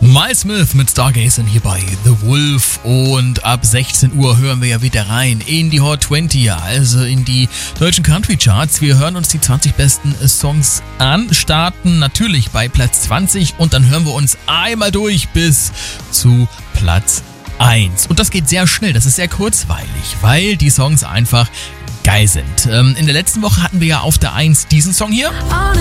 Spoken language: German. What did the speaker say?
Miles Smith mit Stargazing hier bei The Wolf, und ab 16 Uhr hören wir ja wieder rein in die Hot 20, also in die deutschen Country Charts. Wir hören uns die 20 besten Songs an, starten natürlich bei Platz 20 und dann hören wir uns einmal durch bis zu Platz 1. Und das geht sehr schnell, das ist sehr kurzweilig, weil die Songs einfach geil sind. In der letzten Woche hatten wir ja auf der 1 diesen Song hier.